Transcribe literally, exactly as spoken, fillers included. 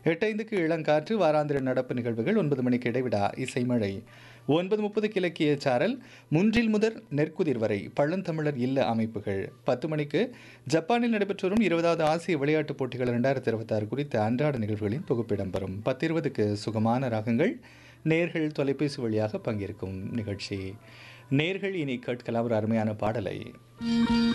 எட்டைந்துக்கு இளங்காற்று வாராந்திர நடப்பு நிகழ்வுகள். ஒன்பது மணிக்கு இடைவிடா இசைமழை. ஒன்பது முப்பதுக்கு இலக்கிய சாரல். முன்றில் முதற் நெற்குதிர் வரை பழந்தமிழர் இல்ல அமைப்புகள். பத்து மணிக்கு ஜப்பானில் நடைபெற்று வரும் இருபதாவது ஆசிய விளையாட்டுப் போட்டிகள் இரண்டாயிரத்தி இருபத்தி ஆறு குறித்த அன்றாட நிகழ்வுகளின் தொகுப்பிடம் பெறும். பத்து இருபதுக்கு சுகமான ராகங்கள். நேர்கள் தொலைபேசி வழியாக பங்கேற்கும் நிகழ்ச்சி. நேர்கள் இனி கேட்கலாம் ஒரு அருமையான பாடலை.